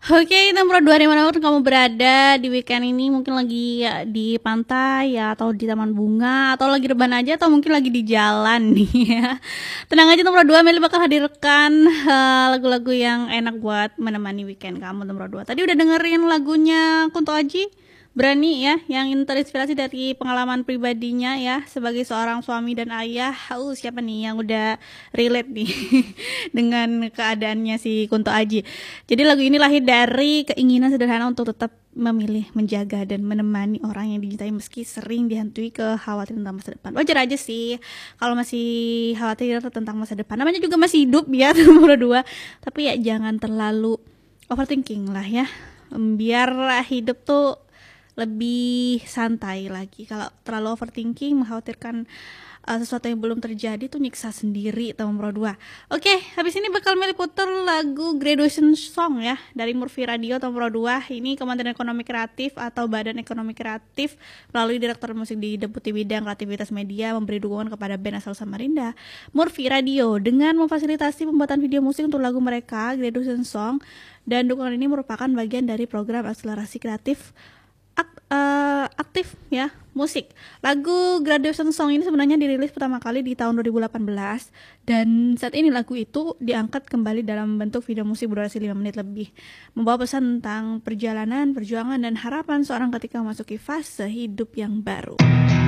Oke, nomor 2 dimanapun kamu berada di weekend ini, mungkin lagi ya, di pantai ya, atau di taman bunga, atau lagi rebahan aja, atau mungkin lagi di jalan nih ya. Tenang aja, nomor 2 Meli bakal hadirkan lagu-lagu yang enak buat menemani weekend kamu. Nomor 2 tadi udah dengerin lagunya Kunto Aji, Berani ya, yang terinspirasi dari pengalaman pribadinya ya sebagai seorang suami dan ayah. Siapa nih yang udah relate nih dengan keadaannya si Kunto Aji. Jadi lagu ini lahir dari keinginan sederhana untuk tetap memilih, menjaga dan menemani orang yang dicintai meski sering dihantui kekhawatiran tentang masa depan. Wajar aja sih kalau masih khawatir tentang masa depan. Namanya juga masih hidup ya, nomor 2. Tapi ya jangan terlalu overthinking lah ya. Biar hidup tuh lebih santai lagi. Kalau terlalu overthinking, mengkhawatirkan sesuatu yang belum terjadi tuh nyiksa sendiri, nomor 2. Oke, habis ini bakal Meli puter lagu Graduation Song ya dari Murphy Radio nomor 2. Ini Kementerian Ekonomi Kreatif atau Badan Ekonomi Kreatif melalui Direktur Musik di Deputi Bidang Kreativitas Media memberi dukungan kepada band asal Samarinda, Murphy Radio, dengan memfasilitasi pembuatan video musik untuk lagu mereka Graduation Song, dan dukungan ini merupakan bagian dari program akselerasi kreatif aktif ya musik. Lagu Graduation Song ini sebenarnya dirilis pertama kali di tahun 2018 dan saat ini lagu itu diangkat kembali dalam bentuk video musik berdurasi 5 menit lebih, membawa pesan tentang perjalanan, perjuangan dan harapan seorang ketika memasuki fase hidup yang baru.